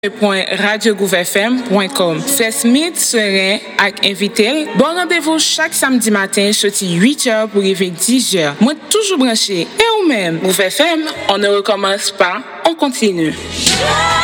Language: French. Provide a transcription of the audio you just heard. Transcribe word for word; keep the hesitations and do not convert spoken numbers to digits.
point radio gouv f m point com. C'est Smith serein ak invité. Bon rendez-vous chaque samedi matin, sorti huit heures pour arriver dix heures. Moi toujours branché. Et ou même, Gouv F M, on ne recommence pas, on continue.